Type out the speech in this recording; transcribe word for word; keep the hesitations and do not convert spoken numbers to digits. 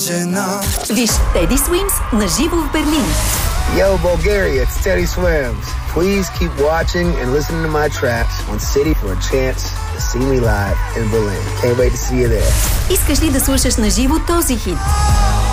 жена. Виж Teddy Swims на живо в Берлин. Yo, Bulgaria, it's Teddy Swims. Please keep watching and listening to my tracks on City for a chance to see me live in Berlin. Can't wait to see you there. Искаш ли да слушаш на живо този хит?